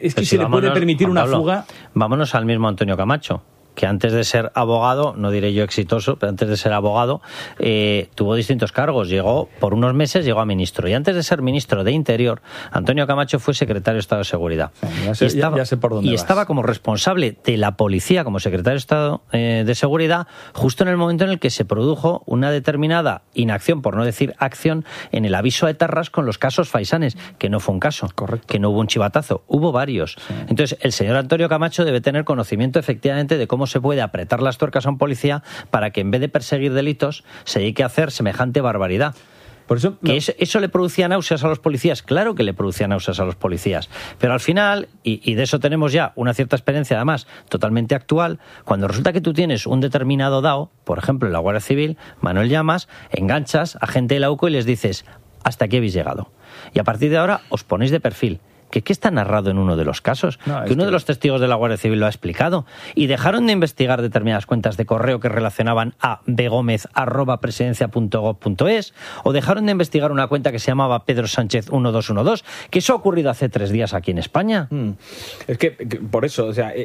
Es que se le puede permitir una fuga. Vámonos al mismo Antonio Camacho, que antes de ser abogado, no diré yo exitoso, pero antes de ser abogado, tuvo distintos cargos. Por unos meses llegó a ministro. Y antes de ser ministro de Interior, Antonio Camacho fue secretario de Estado de Seguridad. Ya sé por dónde vas. Estaba como responsable de la policía, como secretario de Estado de Seguridad, justo en el momento en el que se produjo una determinada inacción, por no decir acción, en el aviso a etarras con los casos Faisanes, que no fue un caso. Correcto. Que no hubo un chivatazo, hubo varios. Sí. Entonces, el señor Antonio Camacho debe tener conocimiento efectivamente de cómo se puede apretar las tuercas a un policía para que en vez de perseguir delitos se dedique a hacer semejante barbaridad. Por eso, ¿Eso le producía náuseas a los policías? Claro que le producía náuseas a los policías. Pero al final, y de eso tenemos ya una cierta experiencia además totalmente actual, cuando resulta que tú tienes un determinado DAO, por ejemplo en la Guardia Civil, Manuel Llamas, enganchas a gente de la UCO y les dices, hasta aquí habéis llegado. Y a partir de ahora os ponéis de perfil. ¿Qué está narrado en uno de los casos? Que uno de los testigos de la Guardia Civil lo ha explicado. Y dejaron de investigar determinadas cuentas de correo que relacionaban a begomez@presidencia.gov.es, o dejaron de investigar una cuenta que se llamaba Pedro Sánchez 1212, que eso ha ocurrido hace 3 días aquí en España. Es que por eso, o sea,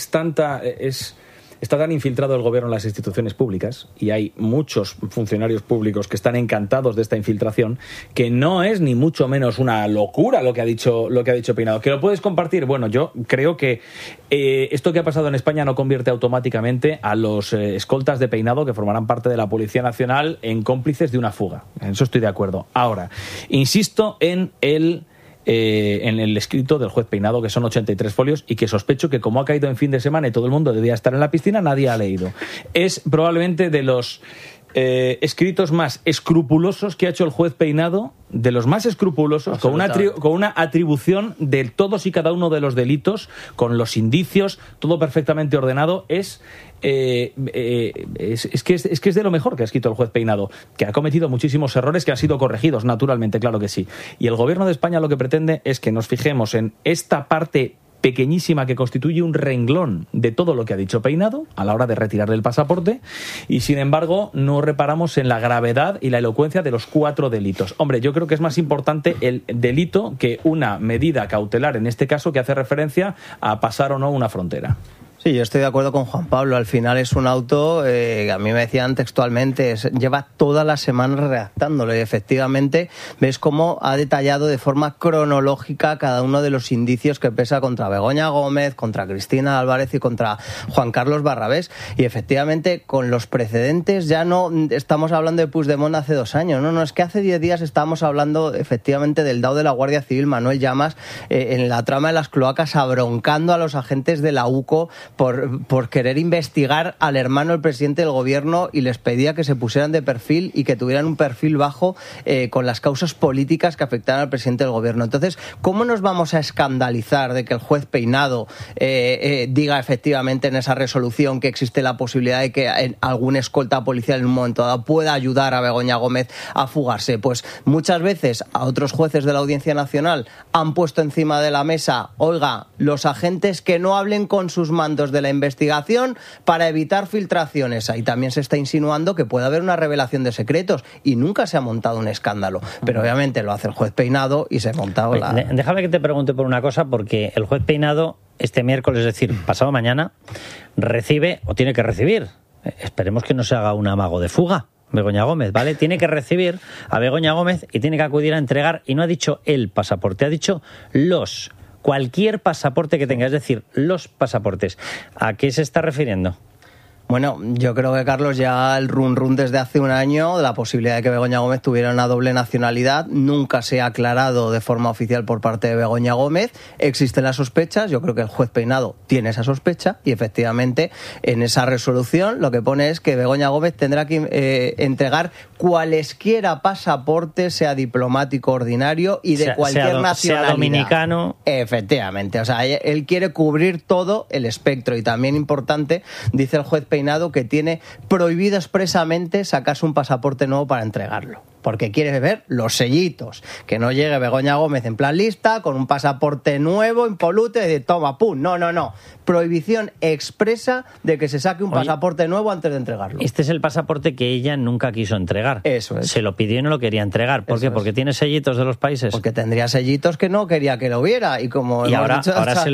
está tan infiltrado el gobierno en las instituciones públicas, y hay muchos funcionarios públicos que están encantados de esta infiltración, que no es ni mucho menos una locura lo que ha dicho Peinado. ¿Que lo puedes compartir? Bueno, yo creo que esto que ha pasado en España no convierte automáticamente a los escoltas de Peinado, que formarán parte de la Policía Nacional, en cómplices de una fuga. En eso estoy de acuerdo. Ahora, insisto en el escrito del juez Peinado, que son 83 folios, y que sospecho que, como ha caído en fin de semana y todo el mundo debía estar en la piscina, nadie ha leído. Es probablemente de los escritos más escrupulosos que ha hecho el juez Peinado, de los más escrupulosos, con una atribución de todos y cada uno de los delitos, con los indicios, todo perfectamente ordenado. Es que es de lo mejor que ha escrito el juez Peinado, que ha cometido muchísimos errores que han sido corregidos, naturalmente, claro que sí. Y el gobierno de España lo que pretende es que nos fijemos en esta parte pequeñísima que constituye un renglón de todo lo que ha dicho Peinado a la hora de retirarle el pasaporte, y sin embargo no reparamos en la gravedad y la elocuencia de los 4 delitos. Hombre, yo creo que es más importante el delito que una medida cautelar, en este caso, que hace referencia a pasar o no una frontera. Sí, yo estoy de acuerdo con Juan Pablo. Al final es un auto, a mí me decían textualmente, lleva toda la semana redactándolo, y efectivamente ves cómo ha detallado de forma cronológica cada uno de los indicios que pesa contra Begoña Gómez, contra Cristina Álvarez y contra Juan Carlos Barrabés. Y efectivamente, con los precedentes, ya no estamos hablando de Puigdemont hace 2 años, no, es que hace 10 días estábamos hablando efectivamente del DAO de la Guardia Civil, Manuel Llamas, en la trama de las cloacas, abroncando a los agentes de la UCO por querer investigar al hermano del presidente del gobierno, y les pedía que se pusieran de perfil y que tuvieran un perfil bajo con las causas políticas que afectaran al presidente del gobierno. Entonces, ¿cómo nos vamos a escandalizar de que el juez Peinado diga efectivamente en esa resolución que existe la posibilidad de que algún escolta policial en un momento dado pueda ayudar a Begoña Gómez a fugarse? Pues muchas veces a otros jueces de la Audiencia Nacional han puesto encima de la mesa, oiga, los agentes que no hablen con sus mandos de la investigación para evitar filtraciones. Ahí también se está insinuando que puede haber una revelación de secretos, y nunca se ha montado un escándalo. Pero obviamente lo hace el juez Peinado y se ha montado la... Déjame que te pregunte por una cosa, porque el juez Peinado este miércoles, es decir, pasado mañana, recibe, o tiene que recibir, esperemos que no se haga un amago de fuga, Begoña Gómez, ¿vale? Tiene que recibir a Begoña Gómez y tiene que acudir a entregar, y no ha dicho el pasaporte, ha dicho cualquier pasaporte que tenga, es decir, los pasaportes. ¿A qué se está refiriendo? Bueno, yo creo que, Carlos, ya el run desde hace un año de la posibilidad de que Begoña Gómez tuviera una doble nacionalidad nunca se ha aclarado de forma oficial por parte de Begoña Gómez. Existen las sospechas, yo creo que el juez Peinado tiene esa sospecha, y efectivamente en esa resolución lo que pone es que Begoña Gómez tendrá que entregar cualesquiera pasaportes, sea diplomático ordinario y de cualquier nacionalidad. Sea dominicano. Efectivamente, o sea, él quiere cubrir todo el espectro. Y también importante, dice el juez Peinado, Peinado que tiene prohibido expresamente sacarse un pasaporte nuevo para entregarlo. Porque quiere ver los sellitos. Que no llegue Begoña Gómez en plan lista, con un pasaporte nuevo, impoluto, y decir, toma, pum. No. Prohibición expresa de que se saque un pasaporte nuevo antes de entregarlo. Este es el pasaporte que ella nunca quiso entregar. Eso es. Se lo pidió y no lo quería entregar. ¿Por qué? Porque tiene sellitos de los países. Porque tendría sellitos que no quería que lo viera. Y como ahora